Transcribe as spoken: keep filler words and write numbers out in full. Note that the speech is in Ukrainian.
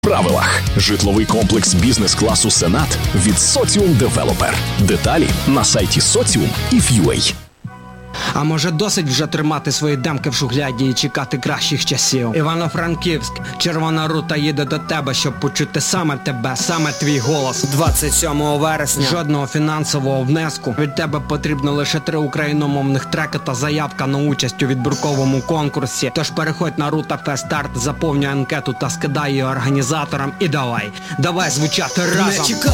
Правилах. Житловий комплекс бізнес-класу «Сенат» від Соціум Девелопер. Деталі на сайті соціум точка ю а. А може досить вже тримати свої демки в шухляді і чекати кращих часів? Івано-Франківськ, Червона рута їде до тебе, щоб почути саме тебе, саме твій голос. двадцять сьомого вересня. Жодного фінансового внеску. Від тебе потрібно лише три україномовних треки та заявка на участь у відбірковому конкурсі. Тож переходь на Рута Фест Старт, заповнюй анкету та скидай її організаторам і давай. Давай звучати разом.